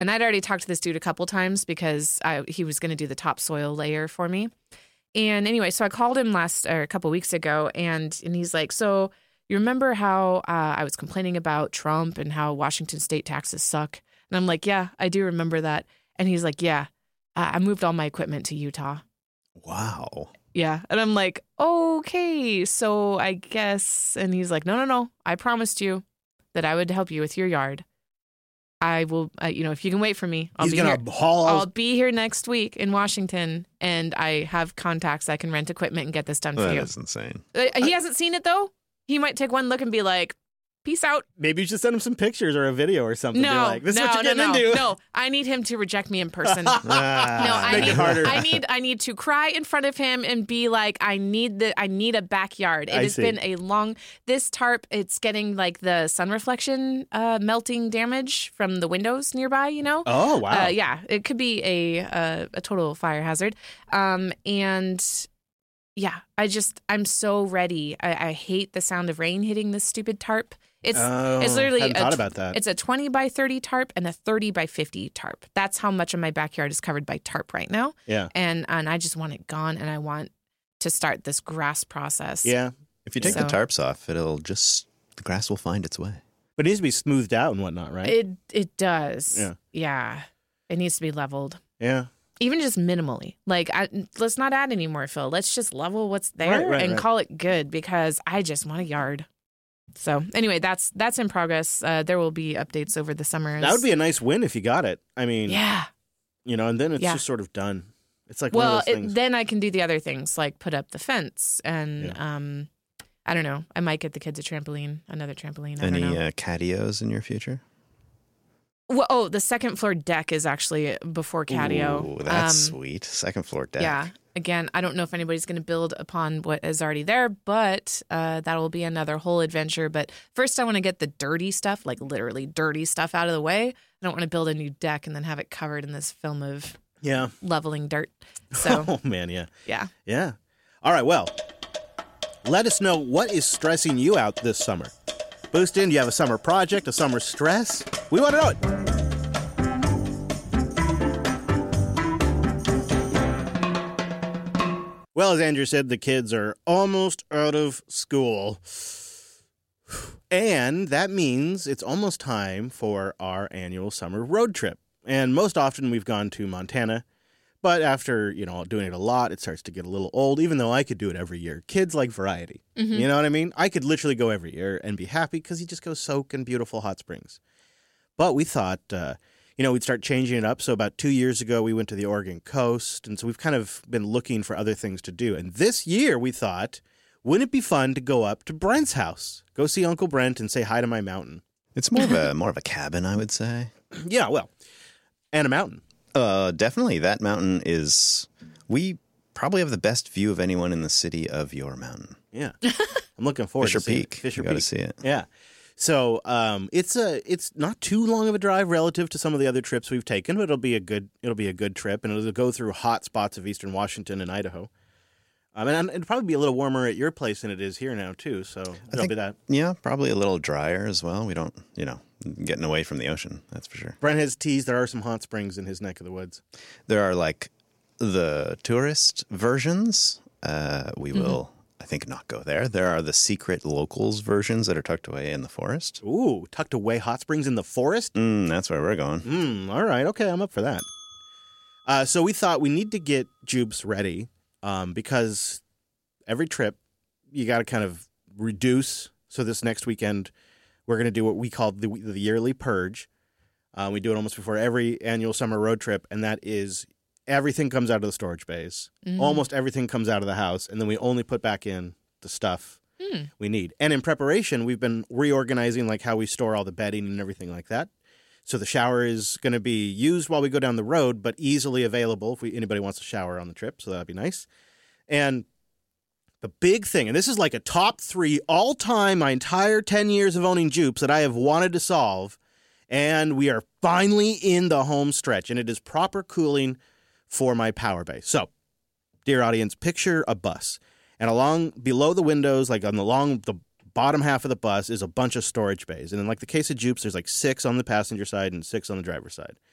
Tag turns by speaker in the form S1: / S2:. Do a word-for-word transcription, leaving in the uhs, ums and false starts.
S1: And I'd already talked to this dude a couple times because I, he was going to do the topsoil layer for me. And anyway, so I called him last or a couple weeks ago, and and he's like, so you remember how uh, I was complaining about Trump and how Washington state taxes suck? And I'm like, yeah, I do remember that. And he's like, yeah, uh, I moved all my equipment to Utah.
S2: Wow.
S1: Yeah. And I'm like, okay, so I guess. And he's like, no, no, no. I promised you that I would help you with your yard. I will, uh, you know, if you can wait for me, I'll
S3: He's
S1: be
S3: gonna
S1: here.
S3: haul.
S1: I'll be here next week in Washington, and I have contacts. I can rent equipment and get this done for
S2: That
S1: you.
S2: is insane.
S1: Uh, he hasn't seen it though. He might take one look and be like, "Peace out."
S3: Maybe you should send him some pictures or a video or something.
S1: No,
S3: Be like, this
S1: no,
S3: is what you're
S1: no,
S3: getting
S1: no,
S3: into.
S1: no. I need him to reject me in person.
S2: Ah,
S1: No, I
S3: Make it
S1: need,
S3: harder.
S1: I need, I need to cry in front of him and be like, I need the, I need a backyard. It
S3: I
S1: has
S3: see.
S1: been a long. This tarp, it's getting like the sun reflection, uh, melting damage from the windows nearby. You know.
S3: Oh, wow.
S1: Uh, yeah, it could be a a, a total fire hazard. Um, and yeah, I just, I'm so ready. I, I hate the sound of rain hitting this stupid tarp. It's
S3: Oh,
S1: it's literally
S3: hadn't
S1: a,
S3: thought
S1: tw-
S3: about that.
S1: It's a twenty by thirty tarp and a thirty by fifty tarp. That's how much of my backyard is covered by tarp right now.
S3: Yeah.
S1: And and I just want it gone, and I want to start this grass process.
S3: Yeah.
S2: If you take
S1: So-
S2: the tarps off, it'll just, the grass will find its way.
S3: But it needs to be smoothed out and whatnot, right?
S1: It it does.
S3: Yeah.
S1: Yeah. It needs to be leveled.
S3: yeah.
S1: Even just minimally. Like, I, let's not add any more fill. Let's just level what's there
S3: Right, right,
S1: and
S3: right.
S1: call it good, because I just want a yard. So anyway, that's that's in progress. Uh, there will be updates over the summer.
S3: That would be a nice win if you got it. I mean,
S1: yeah.
S3: you know, and then it's
S1: Yeah.
S3: just sort of done. It's like one
S1: Well,
S3: of those
S1: it,
S3: things.
S1: then I can do the other things like put up the fence and
S3: Yeah.
S1: um, I don't know. I might get the kids a trampoline, another trampoline. I
S2: Any
S1: don't know.
S2: uh, catios in your future?
S1: Well, oh, the second floor deck is actually before catio.
S2: Ooh, that's
S1: Um,
S2: sweet. Second floor deck.
S1: Yeah. Again, I don't know if anybody's going to build upon what is already there, but uh, that will be another whole adventure. But first, I want to get the dirty stuff, like literally dirty stuff, out of the way. I don't want to build a new deck and then have it covered in this film of
S3: yeah.
S1: leveling dirt. So,
S3: Oh, man, yeah.
S1: yeah.
S3: Yeah. All right, well, let us know what is stressing you out this summer. Boostin, do you have a summer project, a summer stress? We want to know it. Well, as Andrew said, the kids are almost out of school. And that means it's almost time for our annual summer road trip. And most often we've gone to Montana. But after, you know, doing it a lot, it starts to get a little old, even though I could do it every year. Kids like variety.
S1: Mm-hmm.
S3: You know what I mean? I could literally go every year and be happy because you just go soak in beautiful hot springs. But we thought, uh, you know, we'd start changing it up. So about two years ago, we went to the Oregon coast. And so we've kind of been looking for other things to do. And this year, we thought, wouldn't it be fun to go up to Brent's house? Go see Uncle Brent and say hi to my mountain.
S2: It's more of a more of a cabin, I would say.
S3: Yeah, well, and a mountain.
S2: Uh, definitely. That mountain is, we probably have the best view of anyone in the city of your mountain.
S3: Yeah. I'm looking forward
S2: Fisher
S3: to seeing
S2: Peak.
S3: it. Fisher
S2: You gotta
S3: Peak.
S2: see it.
S3: Yeah. So um, it's a it's not too long of a drive relative to some of the other trips we've taken, but it'll be a good it'll be a good trip, and it'll go through hot spots of eastern Washington and Idaho. Um, and it'll probably be a little warmer at your place than it is here now too. So it'll
S2: think-
S3: be that.
S2: Yeah, probably a little drier as well. We don't, you know, getting away from the ocean, that's for sure.
S3: Brent has teased there are some hot springs in his neck of the woods.
S2: There are like the tourist versions. Uh, we
S1: Mm-hmm.
S2: will, I think, not go there. There are the secret locals versions that are tucked away in the forest.
S3: Ooh, tucked away hot springs in the forest.
S2: Mm, that's where we're going.
S3: Hmm. All right. Okay, I'm up for that. Uh, so we thought we need to get Jupes ready um, because every trip you got to kind of reduce. So this next weekend we're going to do what we call the, the yearly purge. Uh, we do it almost before every annual summer road trip, and that is everything comes out of the storage bays.
S1: Mm-hmm.
S3: Almost everything comes out of the house, and then we only put back in the stuff
S1: Hmm.
S3: we need. And in preparation, we've been reorganizing like how we store all the bedding and everything like that. So the shower is going to be used while we go down the road, but easily available if we, anybody wants to shower on the trip. So that'd be nice. And the big thing, and this is like a top three all time, my entire ten years of owning Jupes that I have wanted to solve. And we are finally in the home stretch, and it is proper cooling for my power base. So, dear audience, picture a bus. And along below the windows, like on the long, the bottom half of the bus is a bunch of storage bays. And in like the case of Jupes, there's like six on the passenger side and six on the driver's side.